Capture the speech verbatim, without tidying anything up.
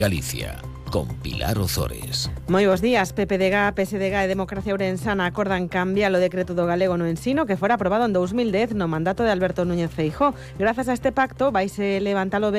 Galicia, con Pilar Ozores. Moi bos días. P P D G, P S D G e Democracia Ourensana acordan cambiar o decreto do galego no ensino que fora aprobado en dous mil dez no mandato de Alberto Núñez Feijóo. Grazas a este pacto vaise levantar o